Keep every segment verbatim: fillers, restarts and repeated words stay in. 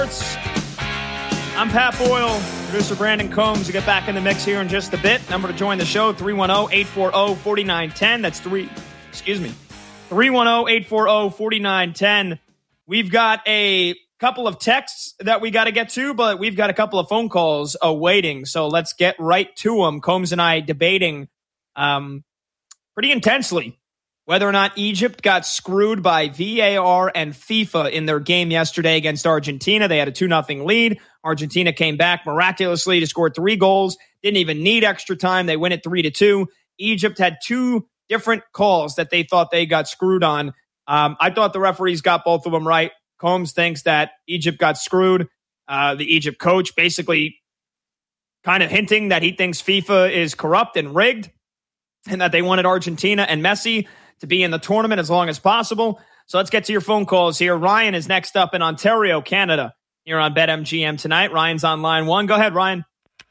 I'm Pat Boyle, producer Brandon Combs. We get back in the mix here in just a bit. Number to join the show, three one zero, eight four zero, four nine one zero. That's three, excuse me, three one zero, eight four zero, four nine one zero. We've got a couple of texts that we got to get to, but we've got a couple of phone calls awaiting. So let's get right to them. Combs and I debating um, pretty intensely whether or not Egypt got screwed by V A R and FIFA in their game yesterday against Argentina. They had a two nothing lead. Argentina came back miraculously to score three goals. Didn't even need extra time. They win it three to two. Egypt had two different calls that they thought they got screwed on. Um, I thought the referees got both of them right. Combs thinks that Egypt got screwed. Uh, the Egypt coach basically kind of hinting that he thinks FIFA is corrupt and rigged and that they wanted Argentina and Messi to be in the tournament as long as possible. So let's get to your phone calls here. Ryan is next up in Ontario, Canada. You're on BetMGM tonight. Ryan's on line one. Go ahead, Ryan.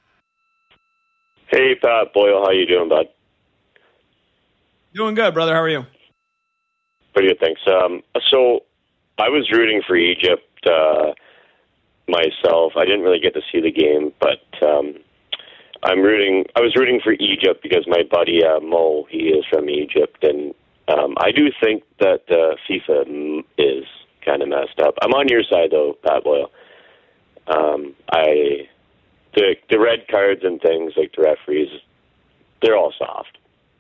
Hey, Pat Boyle. How you doing, bud? Doing good, brother. How are you? Pretty good, thanks. Um, so I was rooting for Egypt uh, myself. I didn't really get to see the game, but um, I'm rooting. I was rooting for Egypt because my buddy uh, Mo, he is from Egypt, and um, I do think that uh, FIFA is kind of messed up. I'm on your side, though, Pat Boyle. Um, I the the red cards and things like the referees, they're all soft.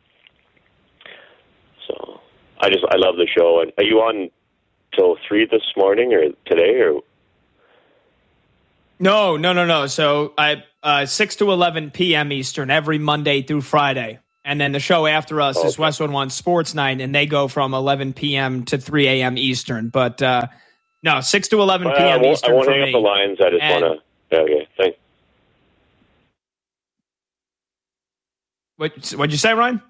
So I just I love the show. And are you on till three this morning or today or? No, no, no, no. So I uh, six to eleven p.m. Eastern every Monday through Friday, and then the show after us okay. is West One One Sports Night, and they go from eleven p.m. to three a.m. Eastern. But uh, no, six to eleven well, p.m. I won't, Eastern. I won't for hang me. up the lines. I just want to. Okay, thanks. What what'd you say, Ryan?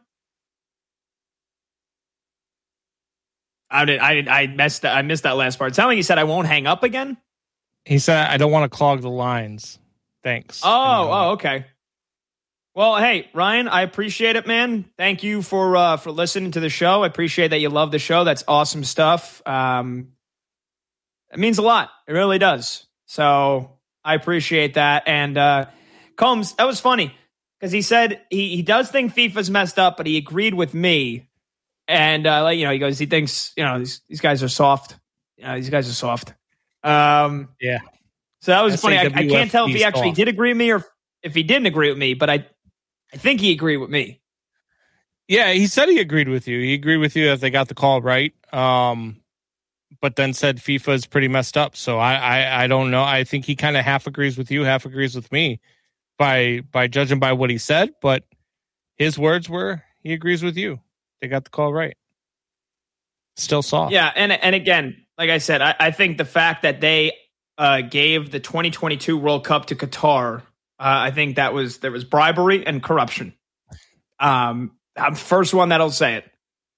I did. I did. I missed. That, I missed that last part. It sounded like you said I won't hang up again. He said, I don't want to clog the lines. Thanks. Oh, oh, okay. Well, hey, Ryan, I appreciate it, man. Thank you for uh, for listening to the show. I appreciate that you love the show. That's awesome stuff. Um, it means a lot. It really does. So I appreciate that. And uh, Combs, that was funny because he said he, he does think FIFA's messed up, but he agreed with me. And, uh, like, you know, he goes, he thinks, you know, these, these guys are soft. You know, these guys are soft. Um, yeah. So that was S A funny. I, W F I can't tell if he soft. actually did agree with me or if he didn't agree with me, but I, I think he agreed with me. Yeah, he said he agreed with you. He agreed with you that they got the call right. Um, but then said FIFA is pretty messed up. So I, I, I don't know. I think he kind of half agrees with you, half agrees with me by, by judging by what he said. But his words were, he agrees with you. They got the call right. Still soft. Yeah. And, and again, like I said, I, I think the fact that they uh, gave the twenty twenty-two World Cup to Qatar, uh, I think that was, there was bribery and corruption. Um, I'm the first one that'll say it.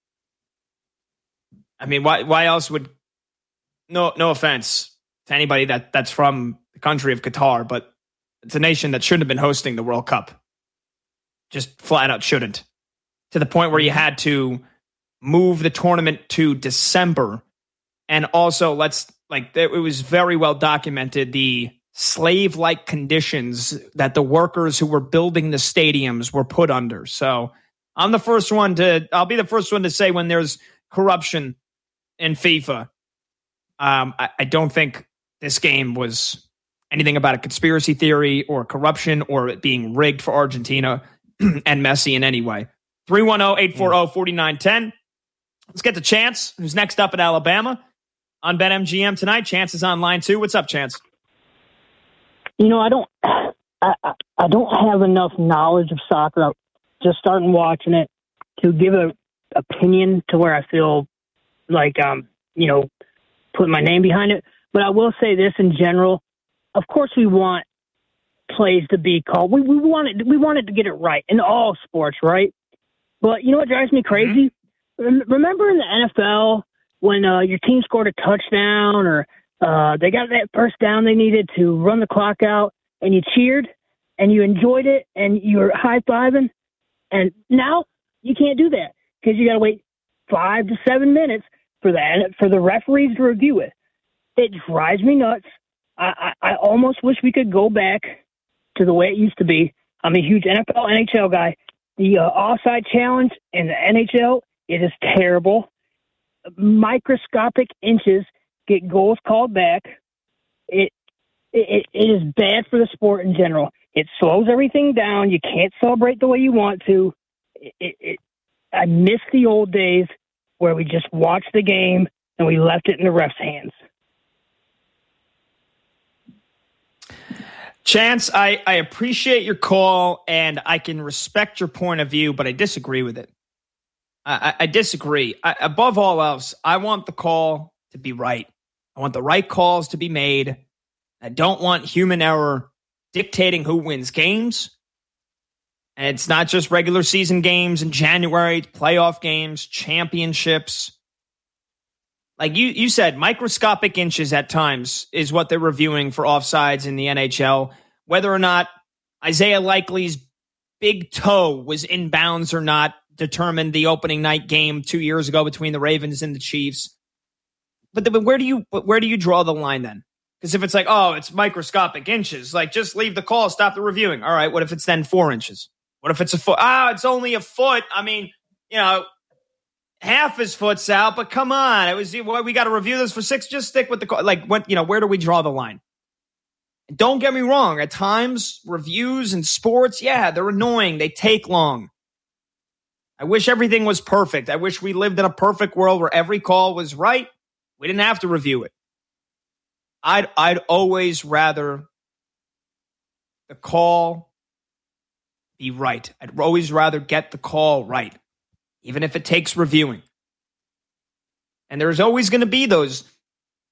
I mean, why, why else would, no, no offense to anybody that that's from the country of Qatar, but it's a nation that shouldn't have been hosting the World Cup. Just flat out shouldn't. To the point where you had to move the tournament to December. And also, let's like, it was very well documented the slave-like conditions that the workers who were building the stadiums were put under. So I'm the first one to, I'll be the first one to say when there's corruption in FIFA. Um, I, I don't think this game was anything about a conspiracy theory or corruption or it being rigged for Argentina and Messi in any way. three one zero, eight four zero, four nine one zero. Let's get to Chance, who's next up in Alabama on BetMGM tonight. Chance is on line two. What's up, Chance? You know, I don't, I, I, I don't have enough knowledge of soccer. Just starting watching it to give a opinion to where I feel like um, you know, putting my name behind it. But I will say this in general: of course, we want plays to be called. We we want it. We want it to get it right in all sports, right? But you know what drives me crazy? Mm-hmm. Remember in the N F L when uh, your team scored a touchdown or uh, they got that first down they needed to run the clock out, and you cheered and you enjoyed it and you were high-fiving? And now you can't do that because you got to wait five to seven minutes for that for the referees to review it. It drives me nuts. I, I, I almost wish we could go back to the way it used to be. I'm a huge N F L, N H L guy. The uh, offside challenge in the N H L, it is terrible. Microscopic inches get goals called back. It, it it is bad for the sport in general. It slows everything down. You can't celebrate the way you want to. It, it, it, I miss the old days where we just watched the game and we left it in the ref's hands. Chance, I, I appreciate your call and I can respect your point of view, but I disagree with it. I, I, I disagree. I, above all else, I want the call to be right. I want the right calls to be made. I don't want human error dictating who wins games. And it's not just regular season games in January, playoff games, championships. Like you, you said, microscopic inches at times is what they're reviewing for offsides in the N H L. Whether or not Isaiah Likely's big toe was in bounds or not determined the opening night game two years ago between the Ravens and the Chiefs. But, the, but where do you but where do you draw the line then? Because if it's like, oh, it's microscopic inches, like just leave the call, stop the reviewing. All right, what if it's then four inches? What if it's a foot? Ah, it's only a foot. I mean, you know, half his foot's out, but come on. It was well, we got to review this for six. Just stick with the call. Like, what, you know, where do we draw the line? Don't get me wrong. At times, reviews in sports, yeah, they're annoying. They take long. I wish everything was perfect. I wish we lived in a perfect world where every call was right. We didn't have to review it. I'd I'd always rather the call be right. I'd always rather get the call right, even if it takes reviewing. And there's always going to be those